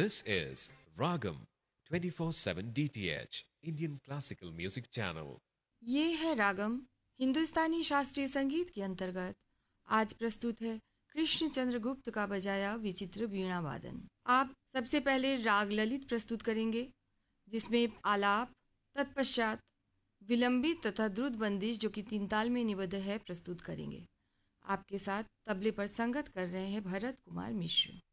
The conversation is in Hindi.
This is Ragam 24/7 DTH Indian Classical Music Channel. ये है रागम हिंदुस्तानी शास्त्रीय संगीत के अंतर्गत। आज प्रस्तुत है कृष्णचंद्र गुप्त का बजाया विचित्र वीणा वादन। आप सबसे पहले राग ललित प्रस्तुत करेंगे, जिसमें आलाप, तत्पश्चात विलंबित तथा द्रुत बंदिश जो कि 3 ताल में निबद्ध है प्रस्तुत करेंगे। आपके साथ तबले पर संगत कर रहे हैं भरत कुमार मिश्र।